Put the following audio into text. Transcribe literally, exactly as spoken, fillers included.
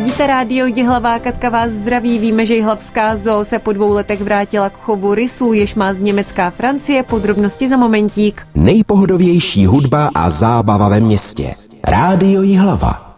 Ladíte rádio Jihlava, Katka vás zdraví. Víme, že jihlavská zoo se po dvou letech vrátila k chovu rysů, jež má z Německa a Francie. Podrobnosti za momentík. Nejpohodovější hudba a zábava ve městě. Rádio Jihlava.